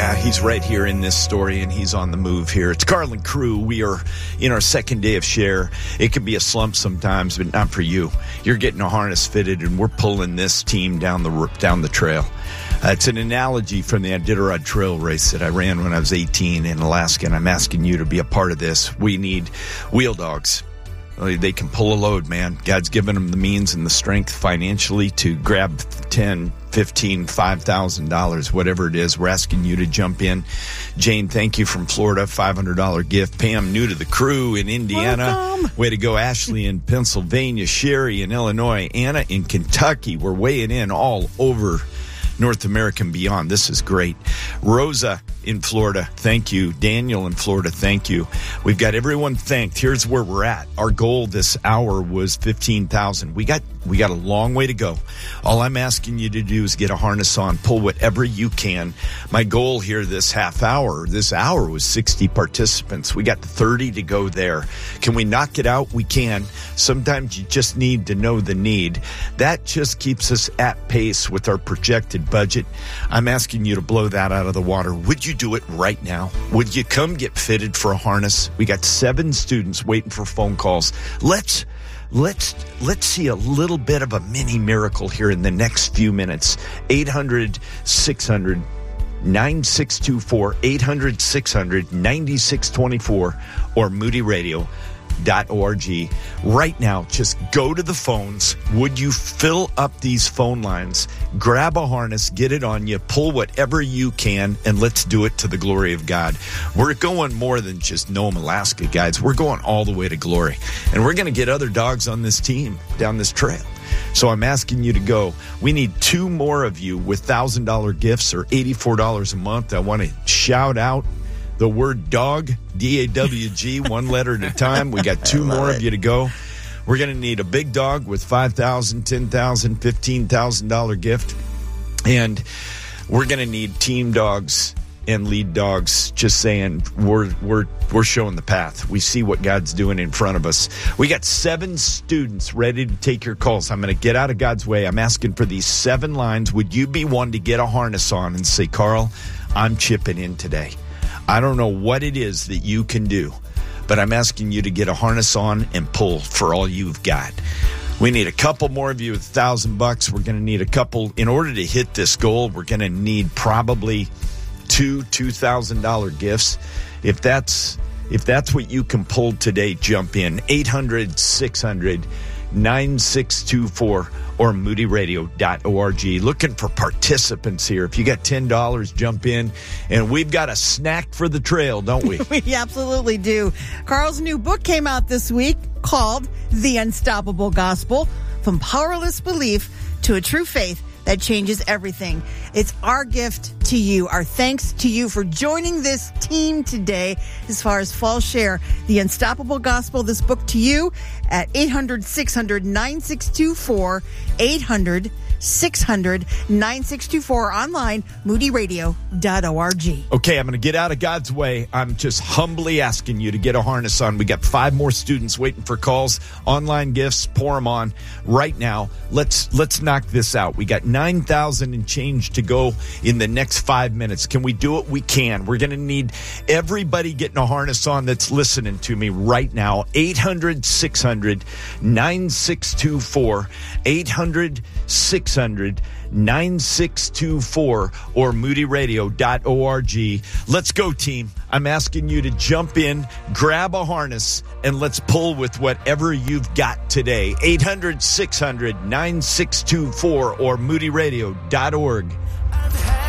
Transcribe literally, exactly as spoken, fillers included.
Yeah, he's right here in this story, and he's on the move here. It's Carl and Crew. We are in our second day of share. It can be a slump sometimes, but not for you. You're getting a harness fitted, and we're pulling this team down the down the trail. Uh, it's an analogy from the Iditarod Trail race that I ran when I was eighteen in Alaska, and I'm asking you to be a part of this. We need wheel dogs. They can pull a load, man. God's given them the means and the strength financially to grab ten, fifteen, five thousand dollars, whatever it is. We're asking you to jump in. Jane, thank you from Florida, five hundred dollars gift. Pam, new to the crew in Indiana. Welcome. Way to go. Ashley in Pennsylvania. Sherry in Illinois. Anna in Kentucky. We're weighing in all over North America and beyond. This is great. Rosa in Florida, thank you. Daniel in Florida, thank you. We've got everyone thanked. Here's where we're at. Our goal this hour was fifteen thousand. We got we got a long way to go. All I'm asking you to do is get a harness on, pull whatever you can. My goal here this half hour, this hour was sixty participants. We got thirty to go there. Can we knock it out? We can. Sometimes you just need to know the need. That just keeps us at pace with our projected budget. I'm asking you to blow that out of the water. Would you do it right now? Would you come get fitted for a harness? We got seven students waiting for phone calls. Let's let's let's see a little bit of a mini miracle here in the next few minutes. eight hundred, six hundred, nine six two four, eight hundred, six hundred, nine six two four, or moody radio dot org. Right now, just go to the phones. Would you fill up these phone lines? Grab a harness, get it on you, pull whatever you can, and let's do it to the glory of God. We're going more than just Nome, Alaska, guys. We're going all the way to glory. And we're going to get other dogs on this team down this trail. So I'm asking you to go. We need two more of you with one thousand dollars gifts or eighty-four dollars a month. I want to shout out the word dog, D A W G, one letter at a time. We got two more it. of you to go. We're going to need a big dog with five thousand dollars, ten thousand dollars, fifteen thousand dollars gift. And we're going to need team dogs and lead dogs. Just saying, we're we're we're showing the path. We see what God's doing in front of us. We got seven students ready to take your calls. I'm going to get out of God's way. I'm asking for these seven lines. Would you be one to get a harness on and say, Carl, I'm chipping in today? I don't know what it is that you can do, but I'm asking you to get a harness on and pull for all you've got. We need a couple more of you with a thousand bucks. We're going to need a couple in order to hit this goal. We're going to need probably two two thousand dollars gifts. If that's if that's what you can pull today, jump in. eight hundred, six hundred, nine six two four or moody radio dot org. Looking for participants here. If you got ten dollars, jump in. And we've got a snack for the trail, don't we? We absolutely do. Carl's new book came out this week called The Unstoppable Gospel, From Powerless Belief to a True Faith that Changes Everything. It's our gift to you, our thanks to you for joining this team today as far as Fall Share. The Unstoppable Gospel, this book to you at eight hundred, six hundred, nine six two four, eight hundred, six hundred, nine six two four, online, moody radio dot org. Okay, I'm going to get out of God's way. I'm just humbly asking you to get a harness on. We got five more students waiting for calls. Online gifts, pour them on right now. Let's let's knock this out. We got nine thousand and change to go in the next five minutes. Can we do it? We can. We're going to need everybody getting a harness on that's listening to me right now. eight hundred, six hundred, nine six two four, eight hundred, six hundred, nine six two four or moody radio dot org. Let's go, team. I'm asking you to jump in, grab a harness, and let's pull with whatever you've got today. eight hundred, six hundred, nine six two four or moody radio dot org.